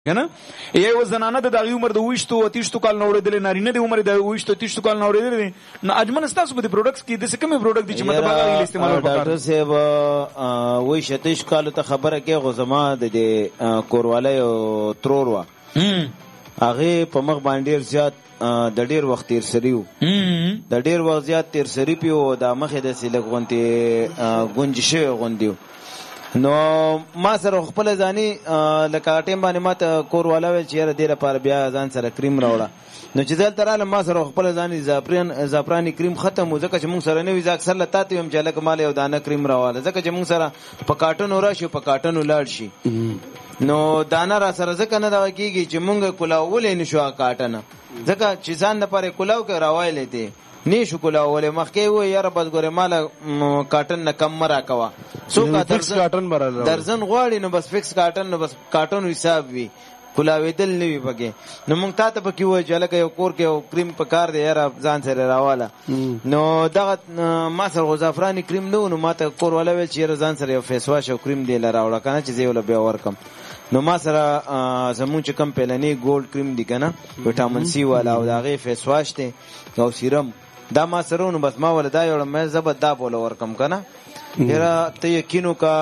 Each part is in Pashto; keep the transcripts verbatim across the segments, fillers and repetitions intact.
کنه یو زنانه د دغه عمر د وښتو او تیشتو کال نو ورېدل نارینه د عمر د وښتو تیشتو کال نو ورېدل نو اجمن تاسو په دې پروډکټس کې د څه کومه پروډکټ دي چې مطلب هغه استعمال وکړي ډاکټر صاحب وای شتیش کال ته خبره کې غزما د کورواله او تروروا هغه په مخ باندې زیات د ډیر وخت تیر سریو د ډیر وخت زیات تیر سری پیو د مخه د سیلګ غونتی گنجشه غوندیو نو ما سره خپل ځاني لکه ټیم باندې ما ته کور والا ویل چې ډیره پر بیا ځان سره کریم راوړه نو چې ځل تراله ما سره خپل ځاني زعفران زعفراني کریم ختم ځکه چې موږ سره نه وي ځکه سره لته یم چې لکه مال یو دانه کریم راواله ځکه چې موږ سره په کارټون راشي په کارټون لاړ شي نو دانه را سره ځکه نه دا کیږي چې موږ کولاولې نشو کارټن ځکه چې ځان د پاره کولاو کې راوایلې دي نه شو کولاولې مخکې و یاره بس ګوره مال کارټن نه کم مرا کوا سو کارټن برال درزن غواړي نو بس فکس کارټن نو بس کارټن حساب وي کولاوې دل نه وي پکې نو مونږ ته پکې و چې لکه یو کور کې یو کریم په کار دی یاره ځان سره راواله نو دغه ما سره زعفراني کریم نو نو ما ته کور والا ویل چې ځان سره یو فیس واش او کریم دی لراوړه کنه چې زیول بیا ورکم نو ما سره زمون چې کم پلنی ګولډ کریم دی کنه وټامین سی والا او دغه فیس واش دی او سیرم دا ما سره نو بس ما ولدا یو مې زبر دا بوله ورکم کنه یاره ته یقینو کا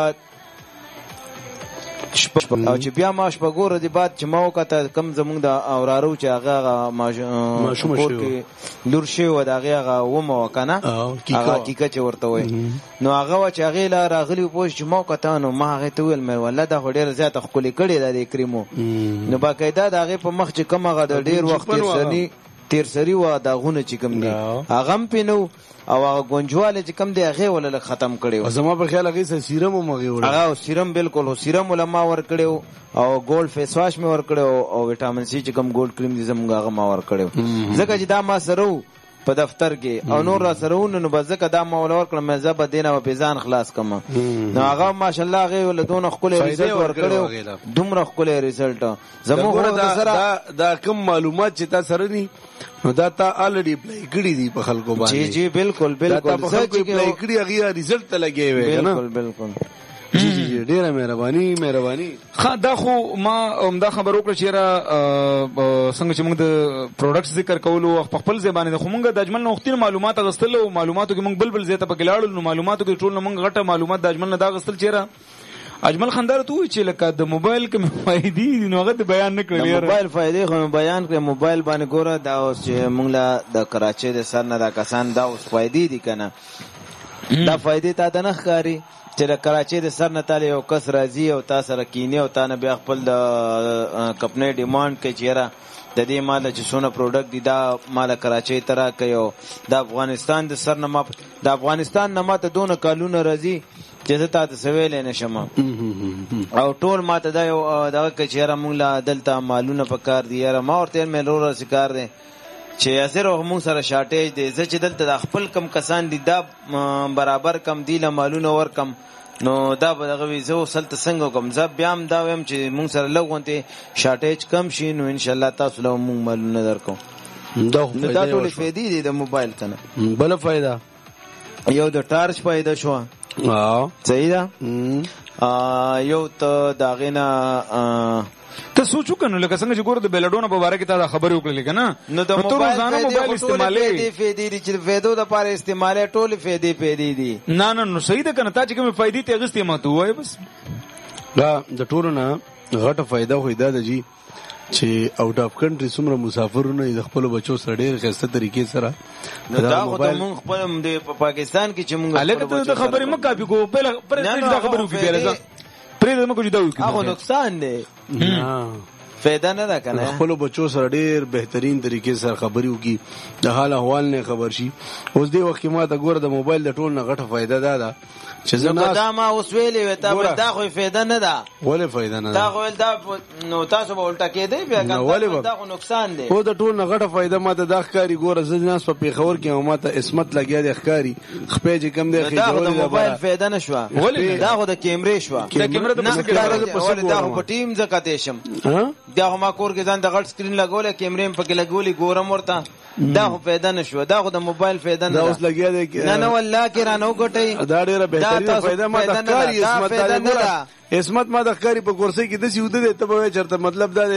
او چې بیا ما شپه ګوره دی بعد چې ما وکړه کم زمونږ د اورارو چې هغه ماشوم کې لور شي و دا هغه و مو کنه هغه کیکه چې ورته وای نو هغه چې هغه لا راغلی پوه چې ما وکړه نو ما هغه ته ویل مې والله دا ډیر زیات خولي کړي د کریمو نو باقاعده دا هغه په مخ چې کوم هغه د ډیر وخت سني تیر سری و دا غونه چې کوم دی هغه پینو او هغه گنجواله چې کوم دی هغه ولله ختم کړي زما په خیال هغه سیرم مغه وړه هغه سیرم بالکل سیرم علماء ور کړو او ګولډ فیس واش می ور کړو او وټامین سی چې کوم ګولډ کریم دي زموږ هغه ما ور کړو ځکه چې دا ما سره په دفتر کې او نور را سره نو بزکه دا ما ول ور کړم مې زب دینه په ځان خلاص کما نو هغه ماشاءالله هغه ولدون خپل ریزلټ ور کړو دومره خپل ریزلټ زموږ سره دا کوم معلومات چې تاسو سره دي نو دا تا الریډي پلی کړی دی په خلکو باندې جی جی بالکل بالکل دا په خلکو پلی کړی هغه ریزلټ ته لګي وي بالکل بالکل جی جی ډیره مهرباني مهرباني خا دا خو ما دا خبر وکړه چې را څنګه چې موږ د پروډکټس ذکر کولو خپل ځبانه د خمونګه د اجمل نوختین معلومات غستل او معلوماتو کې موږ بلبل زیاته په ګلاړو نو معلوماتو کې ټول موږ غټه معلومات د اجمل نه دا غستل چې را اجمل خندار ته چې لکه د موبایل کې فائدې نو هغه بیان نکړل یاره موبایل فائدې خو بیان کړم موبایل باندې ګوره دا اوس چې موږ لا د کراچۍ د سر نه دا کسان دا اوس فائدې دي کنه دا فائدې تا د نخ کاری چې د کراچۍ د سر نه تاله یو کس راځي او تاسو سره کینی او تا نه بیا خپل د کمپنی ډیماند کوي چې را د دې مال چې سونه پروډکټ دي دا مال کراچۍ ترا کوي د افغانستان د سر نه د افغانستان نه ماته دونه کالونه راځي چې ته تاسو سویل نه شم او ټول ماته دا یو دغه چې را مونږ لا دلته مالونه پکار دي یاره ما ورته مې لور سکار دي چې اثر موږ سره شارټیج دي چې دلته د خپل کم کسان دي دا برابر کم دی له مالونه ور کم نو دا به دغه ویزو سلط څنګه کوم زه بیا هم دا ویم چې موږ سره لغونته شارټیج کم شي نو ان شاء الله تاسو له موږ مالونه درکو دا دا ټول فائدې دي د موبایل کنه بل فائدہ یو د ټارچ فائدہ شو اه صحیح ده یو ته داغه نه ته سوچو کنه لکه څنګه چې ګور د بلډونو په اړه کې تا خبرې وکړلې کنه نو د موبایل موبایل استعمالي دي فائدې دي چې فائدو د لپاره استعمالي ټول فائدې فائدې دي نه نه نو صحیح ده کنه تا چې کوم فائدې ته غستې ماته وای بس دا د ټولو نه غټه فائدہ خو دا ده جی چې اوټ اف کنټری څومره مسافرونه د خپل بچو سره ډېر ښه طریقې سره دا خو ته مونږ خپل د پاکستان کې چې مونږ الګ ته خبرې مکه به کو بل پر دا خبرو کې پیله پرې دمو کو جوړ هغه نقصان دی فائدہ نه ده کنه خپل بچو سره ډېر بهترین طریقې سره خبرې وکي د حال احوال نه خبر شي اوس دی وخت ما ته ګوره د موبایل د ټول نه غټه فائدہ ده دا چې زما دا ما اوس ویلې وتا دا خو فائدہ نه ده ولې فائدہ نه ده دا خو دا نو تاسو به الټا کېدی بیا کنه دا خو نقصان دی او د ټول نه غټه فائدہ ما ته د ښکاری ګوره زناس په پیښور کې او ما ته اسمت لګیا د ښکاری خپې چې کم دی خېجول دا د موبایل فائدہ نشو ولې دا خو د کیمرې شو د کیمرې د پسې دا خو په ټیم زکاتې شم دا ما کور کې ځان د غټ سکرین لګولې کیمرې په کې لګولې ګورم ورته دا خو فائدہ نشو دا خو د موبایل فائدہ نه دا اوس لګیا دی نه نه والله کې رانو غټي دا ډیره بهترینه فائدہ ما د ښکاری اسمت اسمت ما د ښکاری په کورسۍ کې د سیوده ته به چرته مطلب دا